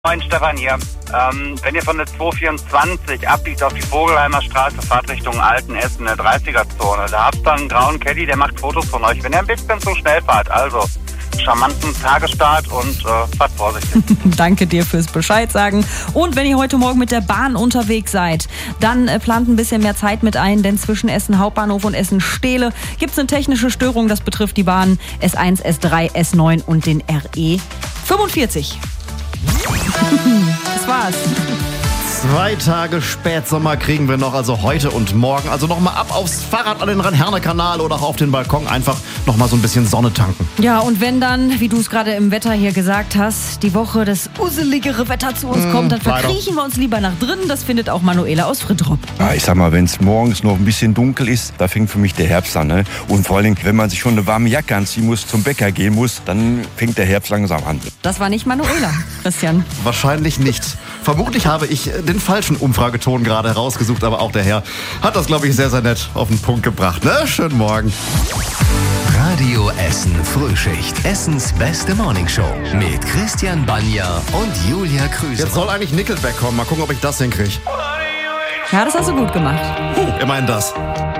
Moin, Stefan hier. Wenn ihr von der 224 abbiegt auf die Vogelheimer Straße, fahrt Richtung Altenessen, in der 30er-Zone. Da habt ihr einen grauen Caddy, der macht Fotos von euch, wenn ihr ein bisschen zu schnell fahrt. Also, charmanten Tagesstart und fahrt vorsichtig. Danke dir fürs Bescheid sagen. Und wenn ihr heute Morgen mit der Bahn unterwegs seid, dann plant ein bisschen mehr Zeit mit ein, denn zwischen Essen Hauptbahnhof und Essen Stehle gibt es eine technische Störung. Das betrifft die Bahnen S1, S3, S9 und den RE 45. Das war's. 2 Tage Spätsommer kriegen wir noch, also heute und morgen. Also nochmal ab aufs Fahrrad an den Rhein-Herne-Kanal oder auch auf den Balkon. Einfach nochmal so ein bisschen Sonne tanken. Ja, und wenn dann, wie du es gerade im Wetter hier gesagt hast, die Woche das useligere Wetter zu uns kommt, dann verkriechen wir uns lieber nach drinnen. Das findet auch Manuela aus Frittrop. Ja, ich sag mal, wenn es morgens noch ein bisschen dunkel ist, da fängt für mich der Herbst an. Ne? Und vor allen Dingen, wenn man sich schon eine warme Jacke anziehen muss, zum Bäcker gehen muss, dann fängt der Herbst langsam an. Das war nicht Manuela, Christian. Wahrscheinlich nicht. Vermutlich habe ich den falschen Umfrageton gerade herausgesucht, aber auch der Herr hat das, glaube ich, sehr, sehr nett auf den Punkt gebracht. Ne? Schönen Morgen. Radio Essen Frühschicht. Essens beste Morningshow. Mit Christian Banja und Julia Krüser. Jetzt soll eigentlich Nickelback kommen. Mal gucken, ob ich das hinkriege. Ja, das hast du gut gemacht. Immerhin das.